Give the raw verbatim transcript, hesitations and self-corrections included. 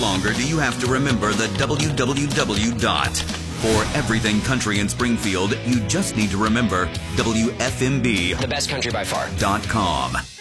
longer do you have to remember the W W W dot. For everything country in Springfield, you just need to remember W F M B. The best country by far. Dot com.